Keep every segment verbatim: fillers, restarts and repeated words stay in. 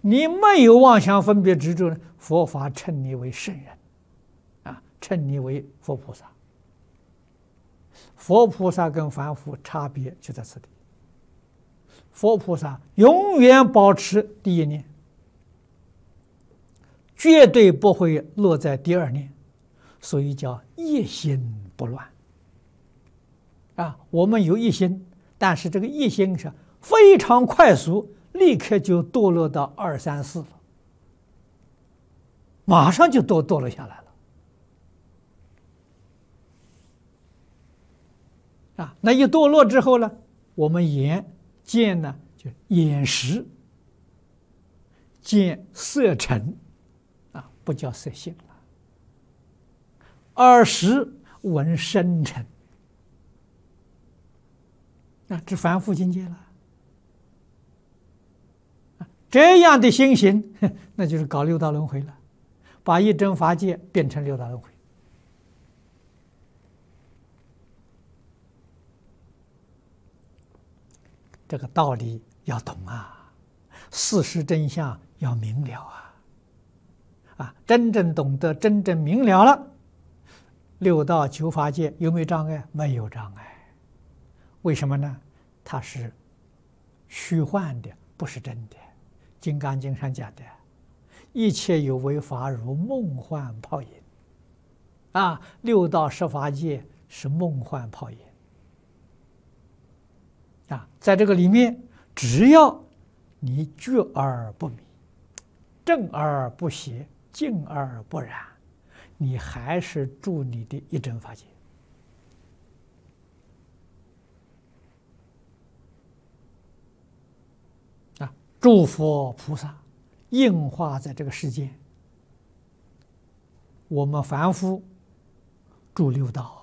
你没有妄想分别执着呢，佛法称你为圣人，啊，称你为佛菩萨。佛菩萨跟凡夫差别就在此地。佛菩萨永远保持第一念，绝对不会落在第二念，所以叫一心不乱。啊，我们有一心，但是这个一心是非常快速，立刻就堕落到二三四了，马上就堕堕落下来了。啊，那一堕落之后呢，我们眼见呢，就眼识见色尘，啊，不叫色性了。耳识闻声尘，啊，这凡夫境界了。这样的心行，那就是搞六道轮回了，把一真法界变成六道轮回。这个道理要懂啊，事实真相要明了啊！啊，真正懂得，真正明了了，六道九法界有没有障碍？没有障碍。为什么呢？它是虚幻的，不是真的。《金刚经》上讲的，一切有为法如梦幻泡影。啊，六道十法界是梦幻泡影。啊，在这个里面，只要你觉而不迷，正而不邪，静而不染，你还是住你的一真法界。啊，诸佛菩萨应化在这个世间，我们凡夫住六道。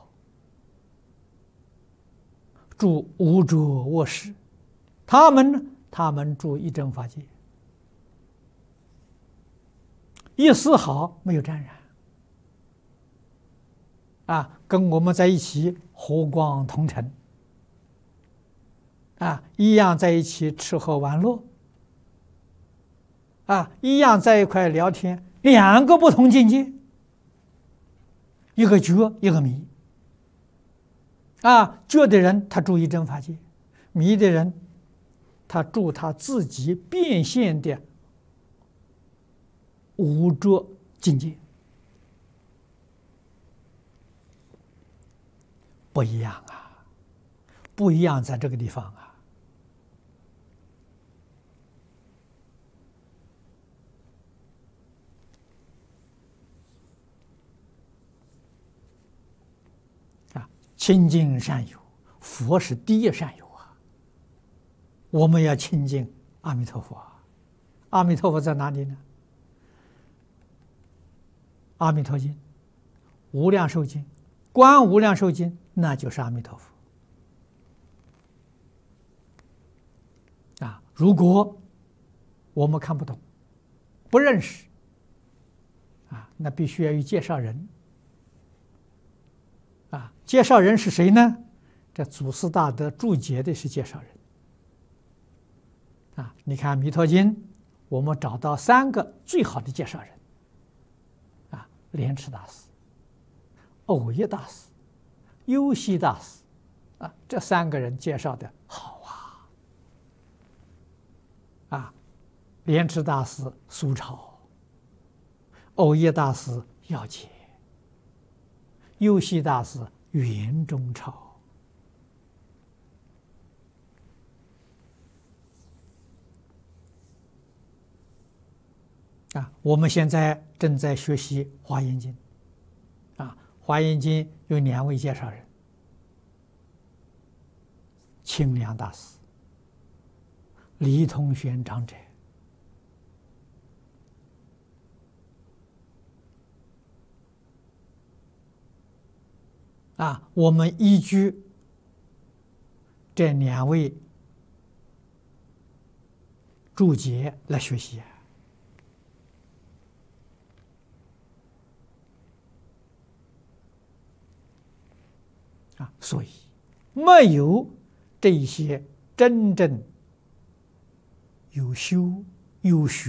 住无着卧室，他们呢？他们住一真法界，一丝毫没有沾染，啊，跟我们在一起和光同尘，啊，一样在一起吃喝玩乐，啊，一样在一块聊天，两个不同境界，一个觉，一个迷。啊，觉的人他住一真法界，迷的人他住他自己变现的无着境界，不一样啊，不一样在这个地方啊。亲近善友，佛是第一善友啊！我们要亲近阿弥陀佛啊！阿弥陀佛在哪里呢？阿弥陀经、无量寿经、观无量寿经，那就是阿弥陀佛啊！如果我们看不懂、不认识啊，那必须要有介绍人。啊，介绍人是谁呢？这祖师大德注解的是介绍人。啊，你看《弥陀经》，我们找到三个最好的介绍人。啊，莲池大师、藕益大师、优溪大师，啊，这三个人介绍的好啊。啊，莲池大师苏超，藕益大师要解。优溪大师圆中超，啊，我们现在正在学习《华严经》，啊，《华严经》有两位介绍人，清凉大师、李通玄长者。啊，我们依据这两位注解来学习啊，所以没有这些真正有修有学